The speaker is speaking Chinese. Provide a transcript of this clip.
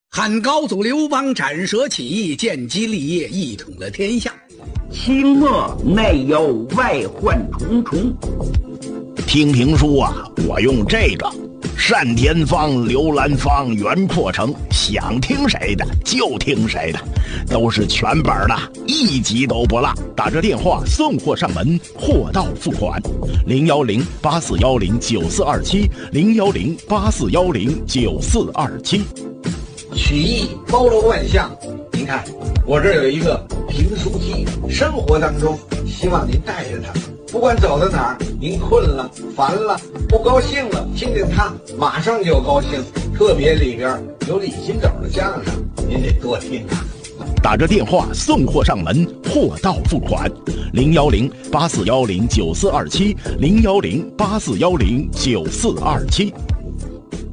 汉高祖刘邦斩蛇起义，建基立业，一统了天下。 清末内忧外患重重。 听评书啊，我用这个单田芳、刘兰芳、袁阔成，想听谁的就听谁的，都是全本的，一集都不落。打这电话送货上门，货到付款。010-8410-9427，010-8410-9427。 曲艺包罗万象，您看我这儿有一个评书机，生活当中希望您带着它，不管走到哪儿，您困了、烦了、不高兴了，听听它，马上就高兴。特别里边有李金斗的相声，您得多听啊。 打着电话送货上门，货到付款。010-8410-9427，010-8410-9427。